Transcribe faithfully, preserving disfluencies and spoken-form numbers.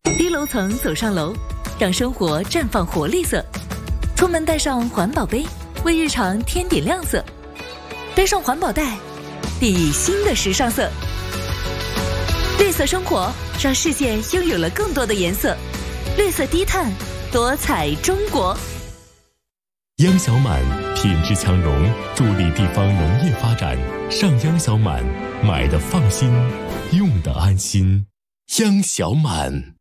低楼层走上楼，让生活绽放活力色。出门带上环保杯，为日常添点亮色。背上环保袋，熨以新的时尚色。绿色生活，让世界拥有了更多的颜色。绿色低碳，多彩中国。 央小满品质强农，助力地方农业发展。上央小满，买的放心，用的安心。央小满。